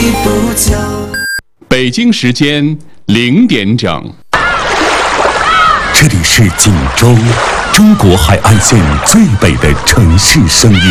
不久。 北京时间0点整。 这里是锦州，中国海岸线最北的城市声音。